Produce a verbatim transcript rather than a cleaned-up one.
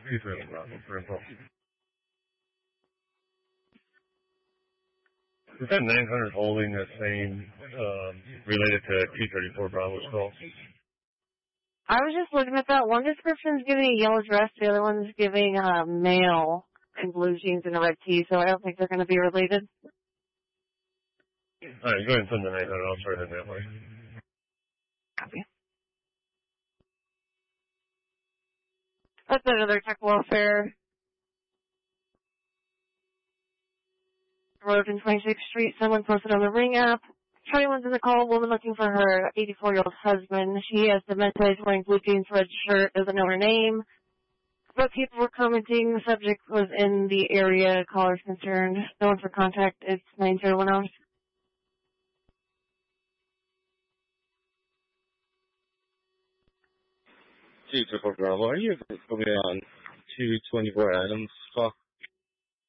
two three one Bravo for info. Is that nine hundred holding the same, um, related to two thirty-four Bravo's call? I was just looking at that. One description's giving a yellow dress, the other one's giving a male in blue jeans and a red tee, so I don't think they're going to be related. Alright, go ahead and send the nine hundred. I'll try it that way. Copy. That's another tech welfare. Road in twenty-sixth Street. Someone posted on the Ring app. Charlie one's in the call. Woman looking for her eighty-four-year-old husband. She has dementia. Is wearing blue jeans, red shirt. Doesn't know her name. But people were commenting. The subject was in the area. Caller's concerned. No one for contact. It's nine zero one zero. two two four Bravo. Are you able to put me on two twenty-four Adams? Fuck.